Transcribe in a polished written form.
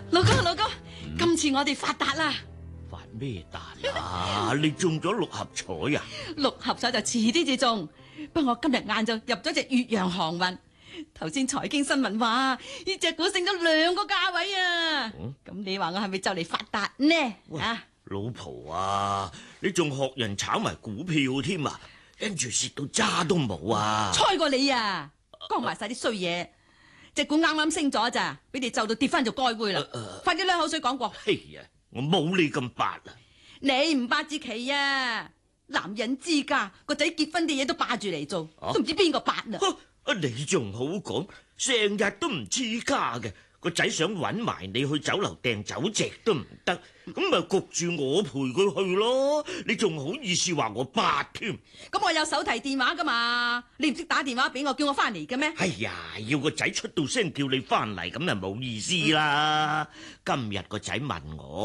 老公，老公，今次我哋發達啦！ 發咩達啊？你中咗6合彩啊 ？6合彩就遲啲至中，不過我今日晏晝入咗隻越洋航運。頭先財經新聞話呢隻股升咗2個價位啊！咁你話我係咪就嚟發達呢？啊， 老婆啊，你仲學人炒埋股票添啊？跟住蝕到渣都冇啊！ 猜過你啊，講埋晒啲衰嘢。隻股啱啱升咗咋，俾你就到跌翻就該會啦。快啲兩口水講過。 哎呀，我冇你咁白啊！ 你唔霸至奇啊！男人之家個仔結婚啲嘢都霸住嚟做，都唔知邊個霸啊！ 你仲好講，成日都唔知家嘅，個仔想搵埋你去酒樓訂酒席都唔得，咁咪焗住我陪佢去咯。你仲好意思話我霸添？ 咁我有手提電話噶嘛，你唔識打電話俾我叫我翻嚟嘅咩？ 哎呀，要個仔出到聲叫你翻嚟咁就冇意思啦。今日個仔問我。